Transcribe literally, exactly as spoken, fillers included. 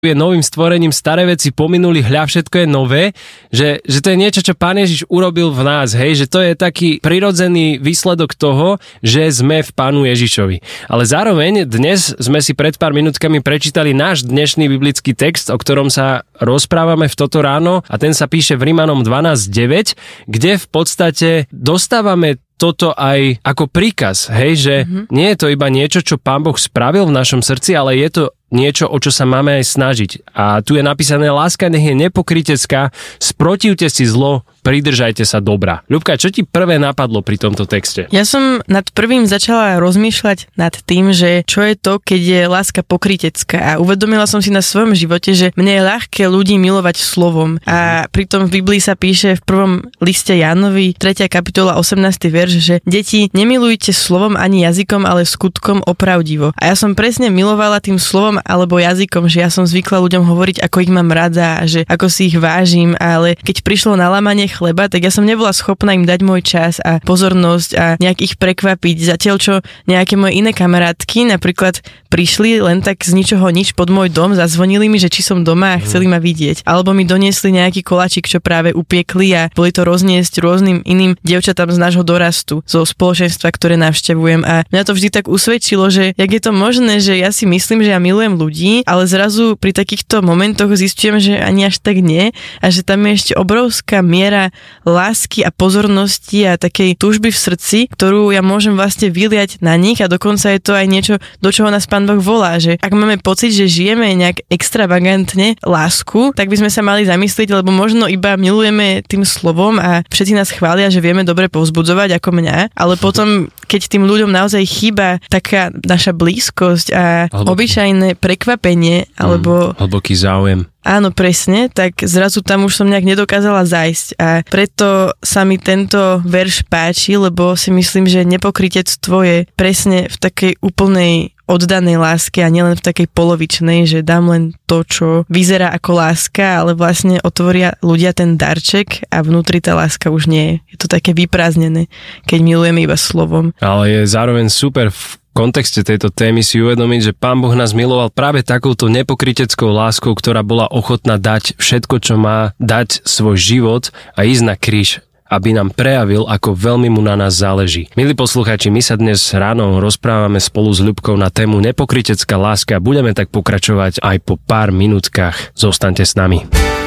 je novým stvorením, staré veci pominuli, hľa, všetko je nové, že, že to je niečo, čo Pán Ježiš urobil v nás, hej, že to je taký prirodzený výsledok toho, že sme v Pánu Ježišovi. Ale zároveň dnes sme si pred pár minútkami prečítali náš dnešný biblický text, o ktorom sa rozprávame v toto ráno, a ten sa píše v Rimanom dvanásť deväť, kde v podstate dostávame toto aj ako príkaz, hej, že mm-hmm. nie je to iba niečo, čo Pán Boh spravil v našom srdci, ale je to niečo, o čo sa máme aj snažiť. A tu je napísané, láska nech je nepokrytecká, sprotivte si zlo, pridržajte sa dobra. Ľubka, čo ti prvé napadlo pri tomto texte? Ja som nad prvým začala rozmýšľať nad tým, že čo je to, keď je láska pokrytecká. A uvedomila som si na svojom živote, že mne je ľahké ľudí milovať slovom. A pritom v Biblii sa píše v prvom liste Jánovi, tretia kapitola, osemnásty verš, že deti, nemilujte slovom ani jazykom, ale skutkom opravdivo. A ja som presne milovala tým slovom alebo jazykom, že ja som zvykla ľuďom hovoriť, ako ich mám rada a že ako si ich vážim, ale keď prišlo na lámanie chleba, tak ja som nebola schopná im dať môj čas a pozornosť a nejak ich prekvapiť. Zatiaľ čo nejaké moje iné kamarátky napríklad prišli len tak z ničoho nič pod môj dom, zazvonili mi, že či som doma a chceli ma vidieť. Alebo mi doniesli nejaký koláčik, čo práve upiekli a boli to rozniesť rôznym iným dievčatám z nášho dorastu, zo spoločenstva, ktoré navštevujem. A mňa to vždy tak usvedčilo, že jak je to možné, že ja si myslím, že ja milujem ľudí, ale zrazu pri takýchto momentoch zistujem, že ani až tak nie a že tam je ešte obrovská miera lásky a pozornosti a takej túžby v srdci, ktorú ja môžem vlastne vyliať na nich a dokonca je to aj niečo, do čoho nás Pán Boh volá, že ak máme pocit, že žijeme nejak extravagantne lásku, tak by sme sa mali zamyslieť, lebo možno iba milujeme tým slovom a všetci nás chvália, že vieme dobre povzbudzovať ako mňa, ale potom, keď tým ľuďom naozaj chýba taká naša blízkosť a alebo obyčajné prekvapenie, alebo... Mm, hlboký záujem. Áno, presne, tak zrazu tam už som nejak nedokázala zájsť a preto sa mi tento verš páči, lebo si myslím, že nepokrytectvo je presne v takej úplnej oddanej láske a nielen v takej polovičnej, že dám len to, čo vyzerá ako láska, ale vlastne otvoria ľudia ten darček a vnútri tá láska už nie je. Je to také vyprázdnené, keď milujeme iba slovom. Ale je zároveň super v kontexte tejto témy si uvedomiť, že Pán Boh nás miloval práve takouto nepokryteckou láskou, ktorá bola ochotná dať všetko, čo má, dať svoj život a ísť na kríž, aby nám prejavil, ako veľmi mu na nás záleží. Milí poslucháči, my sa dnes ráno rozprávame spolu s Ľubkou na tému nepokrytecká láska a budeme tak pokračovať aj po pár minútkach. Zostaňte s nami.